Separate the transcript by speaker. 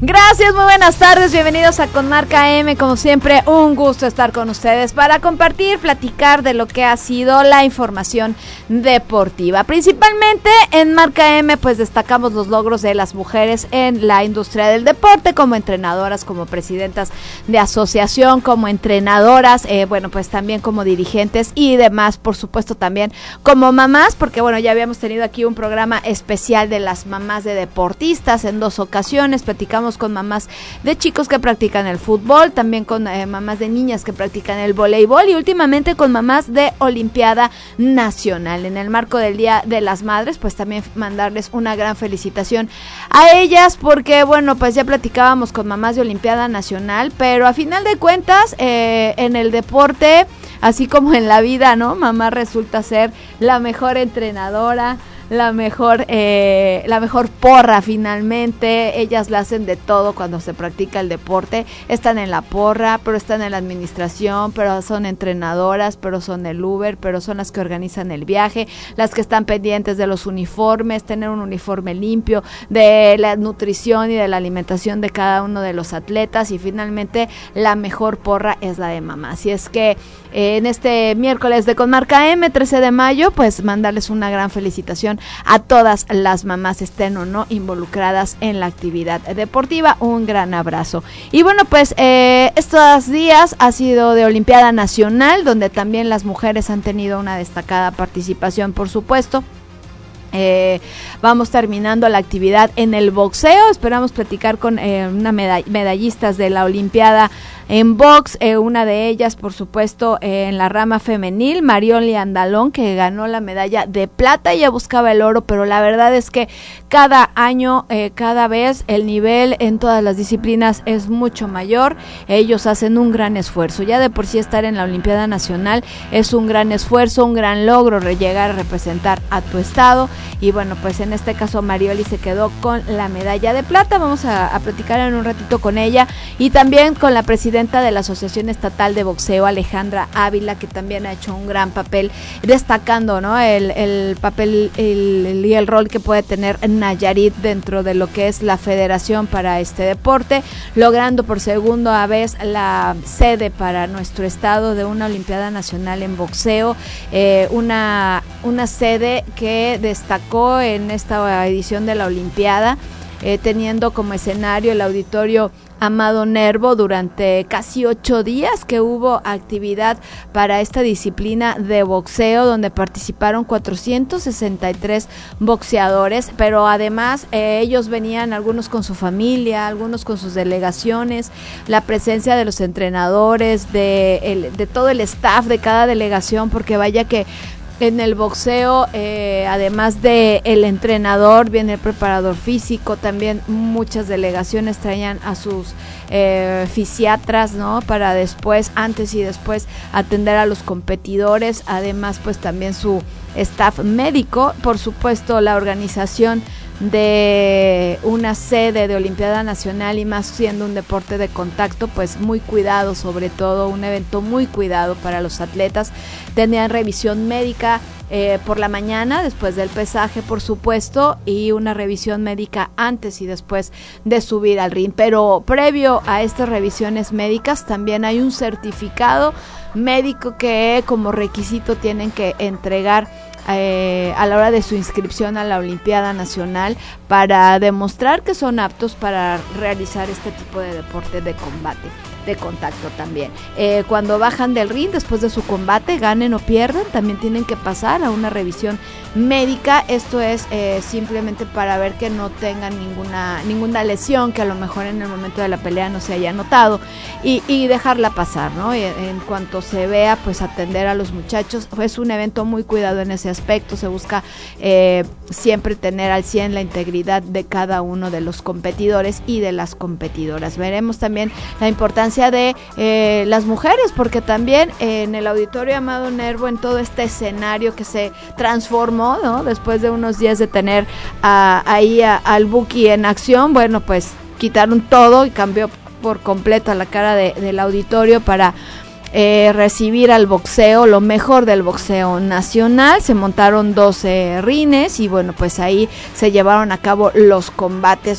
Speaker 1: Gracias, muy buenas tardes, bienvenidos a Con Marca M, como siempre un gusto estar con ustedes para compartir, platicar de lo que ha sido la información deportiva. Principalmente en Marca M pues destacamos los logros de las mujeres en la industria del deporte, como entrenadoras, como presidentas de asociación, como entrenadoras, pues también como dirigentes y demás, por supuesto también como mamás, porque bueno, ya habíamos tenido aquí un programa especial de las mamás de deportistas en 2 ocasiones, platicamos con mamás de chicos que practican el fútbol, también con mamás de niñas que practican el voleibol y últimamente con mamás de Olimpiada Nacional. En el marco del Día de las Madres, pues también mandarles una gran felicitación a ellas, porque bueno, pues ya platicábamos con mamás de Olimpiada Nacional, pero a final de cuentas, en el deporte, así como en la vida, ¿no? Mamá resulta ser la mejor entrenadora, la mejor porra finalmente. Ellas la hacen de todo cuando se practica el deporte, están en la porra, pero están en la administración, pero son entrenadoras, pero son el Uber, pero son las que organizan el viaje, las que están pendientes de los uniformes, tener un uniforme limpio, de la nutrición y de la alimentación de cada uno de los atletas, y finalmente la mejor porra es la de mamá. Así es que en este miércoles de Con Marca M, 13 de mayo, pues mandarles una gran felicitación a todas las mamás, estén o no involucradas en la actividad deportiva. Un gran abrazo. Y bueno, pues estos días ha sido de Olimpiada Nacional, donde también las mujeres han tenido una destacada participación, por supuesto. Vamos terminando la actividad en el boxeo, esperamos platicar con una medallistas de la Olimpiada en box, una de ellas por supuesto en la rama femenil, Marioli Andalón, que ganó la medalla de plata. Ella buscaba el oro, pero la verdad es que cada año, cada vez el nivel en todas las disciplinas es mucho mayor. Ellos hacen un gran esfuerzo, ya de por sí estar en la Olimpiada Nacional es un gran esfuerzo, un gran logro llegar a representar a tu estado. Y bueno, pues en este caso Marioli se quedó con la medalla de plata. Vamos a platicar en un ratito con ella y también con la presidenta de la Asociación Estatal de Boxeo, Alejandra Ávila, que también ha hecho un gran papel, destacando, ¿no?, el papel y el rol que puede tener Nayarit dentro de lo que es la federación para este deporte, logrando por segunda vez la sede para nuestro estado de una Olimpiada Nacional en boxeo, una sede que destacó en esta edición de la Olimpiada, teniendo como escenario el auditorio Amado Nervo durante casi 8 días que hubo actividad para esta disciplina de boxeo, donde participaron 463 boxeadores, pero además ellos venían algunos con su familia, algunos con sus delegaciones, la presencia de los entrenadores, de todo el staff de cada delegación, porque vaya que en el boxeo, además de el entrenador, viene el preparador físico, también muchas delegaciones traían a sus fisiatras, ¿no?, para después, antes y después atender a los competidores, además pues también su staff médico, por supuesto la organización de una sede de Olimpiada Nacional, y más siendo un deporte de contacto, pues muy cuidado, sobre todo un evento muy cuidado para los atletas. Tenían revisión médica por la mañana, después del pesaje por supuesto, y una revisión médica antes y después de subir al ring, pero previo a estas revisiones médicas también hay un certificado médico que como requisito tienen que entregar a la hora de su inscripción a la Olimpiada Nacional, para demostrar que son aptos para realizar este tipo de deporte de combate, de contacto también. Cuando bajan del ring después de su combate, ganen o pierdan, también tienen que pasar a una revisión médica. Esto es simplemente para ver que no tengan ninguna lesión que a lo mejor en el momento de la pelea no se haya notado, y dejarla pasar, ¿no? En cuanto se vea, pues atender a los muchachos. Es un evento muy cuidado en ese aspecto, se busca siempre tener al 100 la integridad de cada uno de los competidores y de las competidoras. Veremos también la importancia de las mujeres, porque también en el auditorio Amado Nervo, en todo este escenario que se transformó, ¿no?, después de unos días de tener ahí al Buki en acción, bueno, pues quitaron todo y cambió por completo la cara del auditorio para recibir al boxeo, lo mejor del boxeo nacional. Se montaron 12 rines y bueno, pues ahí se llevaron a cabo los combates